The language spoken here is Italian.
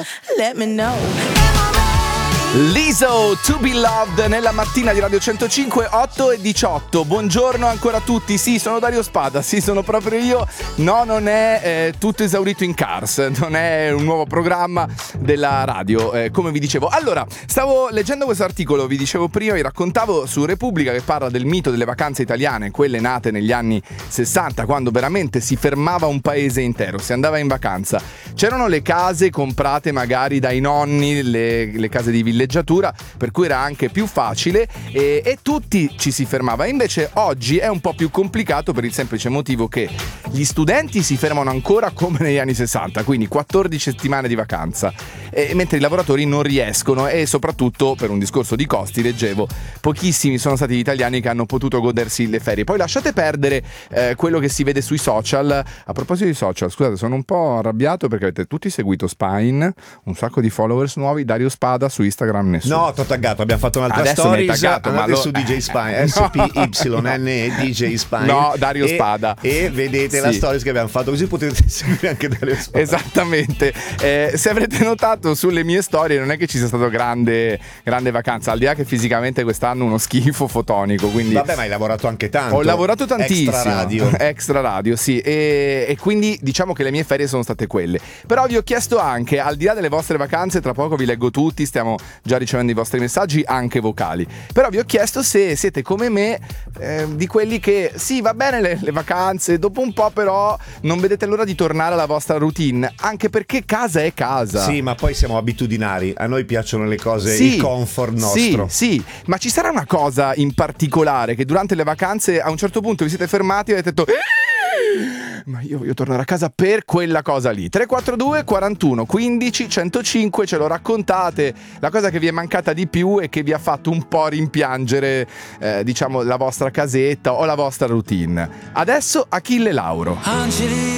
Let me know. Lizzo, To Be Loved, nella mattina di Radio 105, 8:18. Buongiorno ancora a tutti. Sì, sono Dario Spada, sì, sono proprio io. No, non è tutto esaurito in Cars, non è un nuovo programma della radio, come vi dicevo. Allora, stavo leggendo questo articolo, vi dicevo prima, vi raccontavo, su Repubblica, che parla del mito delle vacanze italiane, quelle nate negli anni 60, quando veramente si fermava un paese intero, si andava in vacanza. C'erano le case comprate magari dai nonni, le case di villeggiatura, per cui era anche più facile e tutti ci si fermava. Invece oggi è un po' più complicato per il semplice motivo che gli studenti si fermano ancora come negli anni 60, quindi 14 settimane di vacanza, mentre i lavoratori non riescono, e soprattutto per un discorso di costi, leggevo, pochissimi sono stati gli italiani che hanno potuto godersi le ferie. Poi lasciate perdere quello che si vede sui social. A proposito di social, scusate, sono un po' arrabbiato perché avete tutti seguito Spine, un sacco di followers nuovi. Dario Spada su Instagram nessuno. No, t'ho taggato, abbiamo fatto un'altra Adesso stories, mi hai taggato, andate ma su DJ Spine, SPYNE DJ Spine. No, Dario Spada. E vedete la stories che abbiamo fatto, così potete seguire anche Dario Spada. Esattamente. Se avrete notato sulle mie storie, non è che ci sia stato grande vacanza, al di là che fisicamente quest'anno uno schifo fotonico, quindi... Vabbè, ma hai lavorato anche tanto. Ho lavorato tantissimo. Extra radio, sì, e quindi diciamo che le mie ferie sono state quelle. Però vi ho chiesto anche, al di là delle vostre vacanze, tra poco vi leggo tutti, stiamo già ricevendo i vostri messaggi anche vocali, però vi ho chiesto se siete come me, di quelli che sì, va bene le vacanze, dopo un po' però non vedete l'ora di tornare alla vostra routine, anche perché casa è casa. Sì, ma poi siamo abitudinari, a noi piacciono le cose, il comfort nostro. Sì, ma ci sarà una cosa in particolare che durante le vacanze a un certo punto vi siete fermati e avete detto ma io voglio tornare a casa per quella cosa lì. 342 41 15 105, ce lo raccontate, la cosa che vi è mancata di più e che vi ha fatto un po' rimpiangere diciamo la vostra casetta o la vostra routine. Adesso Achille Lauro.